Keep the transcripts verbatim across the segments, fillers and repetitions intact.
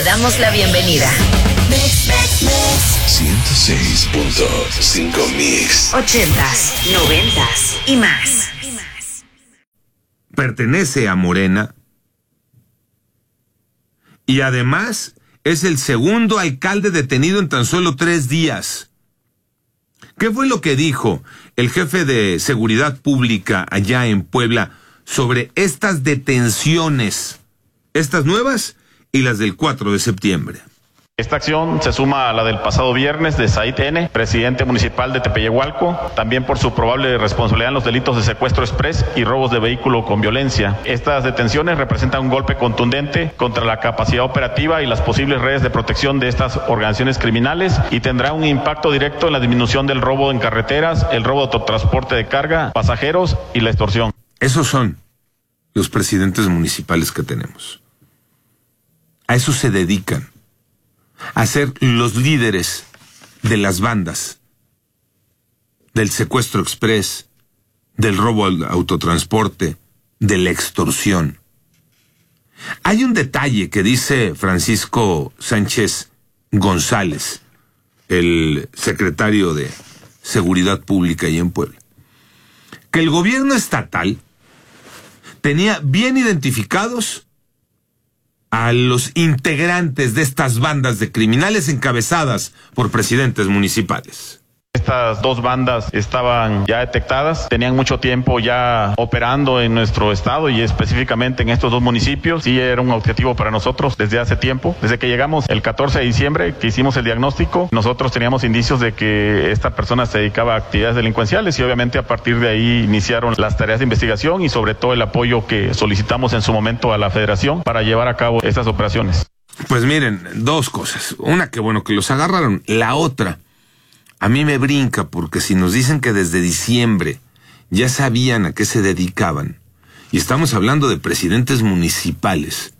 Te damos la bienvenida. ciento seis punto cinco Mix. Ochentas, noventas y más. Pertenece a Morena y además es el segundo alcalde detenido en tan solo tres días. ¿Qué fue lo que dijo el jefe de seguridad pública allá en Puebla sobre estas detenciones, estas nuevas y las del cuatro de septiembre? Esta acción se suma a la del pasado viernes de Said N., presidente municipal de Tepeyahualco, también por su probable responsabilidad en los delitos de secuestro exprés y robos de vehículo con violencia. Estas detenciones representan un golpe contundente contra la capacidad operativa y las posibles redes de protección de estas organizaciones criminales y tendrá un impacto directo en la disminución del robo en carreteras, el robo de autotransporte de carga, pasajeros y la extorsión. Esos son los presidentes municipales que tenemos. A eso se dedican. A ser los líderes de las bandas, del secuestro exprés, del robo al autotransporte, de la extorsión. Hay un detalle que dice Francisco Sánchez González, el secretario de Seguridad Pública ahí en Puebla, que el gobierno estatal tenía bien identificados a los integrantes de estas bandas de criminales encabezadas por presidentes municipales. Estas dos bandas estaban ya detectadas, tenían mucho tiempo ya operando en nuestro estado y específicamente en estos dos municipios. Sí, era un objetivo para nosotros desde hace tiempo. Desde que llegamos el catorce de diciembre, que hicimos el diagnóstico, nosotros teníamos indicios de que esta persona se dedicaba a actividades delincuenciales y obviamente a partir de ahí iniciaron las tareas de investigación y sobre todo el apoyo que solicitamos en su momento a la Federación para llevar a cabo estas operaciones. Pues miren, dos cosas. Una, que bueno que los agarraron. La otra, a mí me brinca porque si nos dicen que desde diciembre ya sabían a qué se dedicaban, y estamos hablando de presidentes municipales,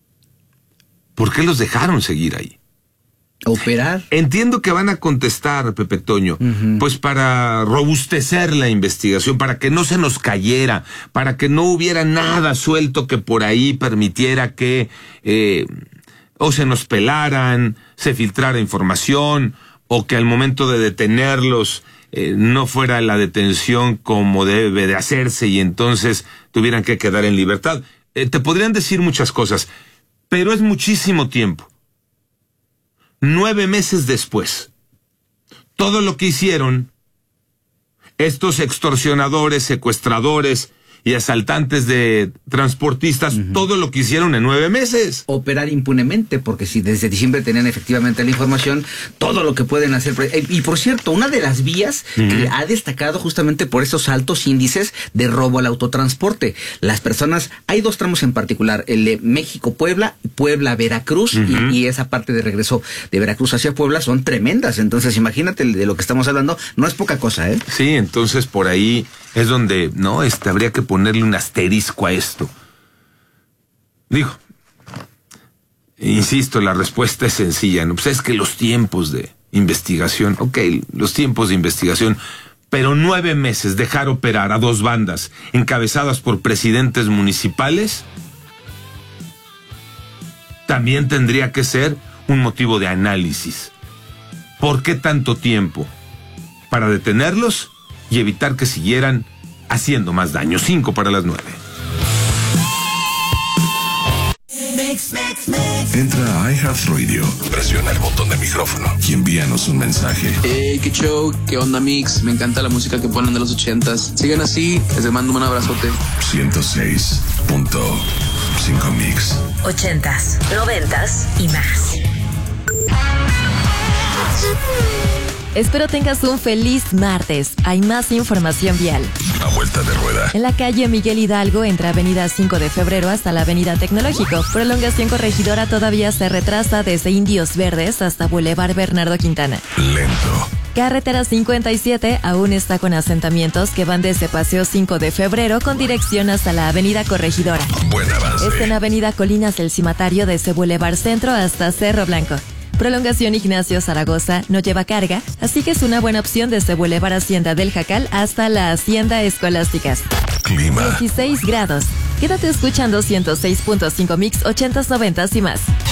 ¿por qué los dejaron seguir ahí? ¿Operar? Entiendo que van a contestar, Pepe Toño, uh-huh. pues para robustecer la investigación, para que no se nos cayera, para que no hubiera nada suelto que por ahí permitiera que eh, o se nos pelaran, se filtrara información, o que al momento de detenerlos eh, no fuera la detención como debe de hacerse y entonces tuvieran que quedar en libertad. Eh, te podrían decir muchas cosas, pero es muchísimo tiempo. Nueve meses después, todo lo que hicieron estos extorsionadores, secuestradores y asaltantes de transportistas, uh-huh. todo lo que hicieron en nueve meses. Operar impunemente, porque si desde diciembre tenían efectivamente la información, todo lo que pueden hacer. Y por cierto, una de las vías uh-huh. que ha destacado justamente por esos altos índices de robo al autotransporte. Las personas, hay dos tramos en particular, el de México-Puebla, Puebla-Veracruz, uh-huh. y, y esa parte de regreso de Veracruz hacia Puebla son tremendas. Entonces, imagínate de lo que estamos hablando, no es poca cosa, ¿eh? Sí, entonces por ahí es donde, no, este, habría que ponerle un asterisco a esto. Digo, insisto, la respuesta es sencilla, ¿no? Pues es que los tiempos de investigación, ok, los tiempos de investigación, pero nueve meses dejar operar a dos bandas encabezadas por presidentes municipales, también tendría que ser un motivo de análisis. ¿Por qué tanto tiempo? Para detenerlos y evitar que siguieran haciendo más daño. Cinco para las nueve. Entra a iHeartRadio, presiona el botón de micrófono y envíanos un mensaje. Hey, qué show, qué onda, Mix. Me encanta la música que ponen de los ochentas. Sigan así, les mando un abrazote. ciento seis punto cinco Mix. Ochentas, noventas y más. Espero tengas un feliz martes. Hay más información vial. A vuelta de rueda. En la calle Miguel Hidalgo, entre Avenida cinco de febrero hasta la Avenida Tecnológico. Prolongación Corregidora todavía se retrasa desde Indios Verdes hasta Boulevard Bernardo Quintana. Lento. Carretera cincuenta y siete aún está con asentamientos que van desde Paseo cinco de febrero con dirección hasta la Avenida Corregidora. Buen avance. Está en Avenida Colinas del Cimatario desde Boulevard Centro hasta Cerro Blanco. Prolongación Ignacio Zaragoza no lleva carga, así que es una buena opción desde Boulevard Hacienda del Jacal hasta la Hacienda Escolásticas. Clima. dieciséis grados. Quédate escuchando ciento seis punto cinco Mix ochentas, noventas y más.